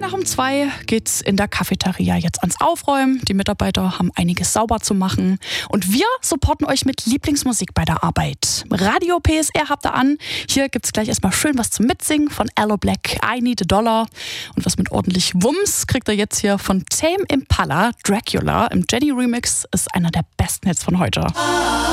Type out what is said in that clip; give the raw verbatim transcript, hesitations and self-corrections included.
nach um zwei geht's in der Cafeteria jetzt ans Aufräumen. Die Mitarbeiter haben einiges sauber zu machen. Und wir supporten euch mit Lieblingsmusik bei der Arbeit. Radio P S R habt ihr an. Hier gibt's gleich erstmal schön was zum Mitsingen von Aloe Blacc, I Need a Dollar. Und was mit ordentlich Wumms kriegt ihr jetzt hier von Tame Impala, Dracula im Jenny Remix. Ist einer der besten Hits von heute.